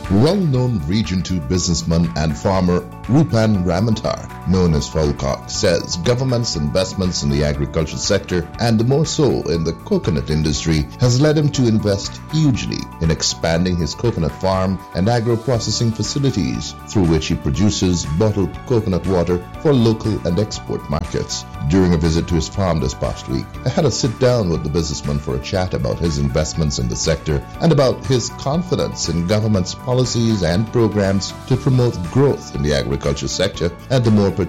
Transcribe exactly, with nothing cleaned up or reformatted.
Well-known Region two businessman and farmer Rupan Ramantar, known as Falcock, says government's investments in the agriculture sector and more so in the coconut industry has led him to invest hugely in expanding his coconut farm and agro-processing facilities through which he produces bottled coconut water for local and export markets. During a visit to his farm this past week, I had a sit down with the businessman for a chat about his investments in the sector and about his confidence in government's policies and programs to promote growth in the agriculture sector and the more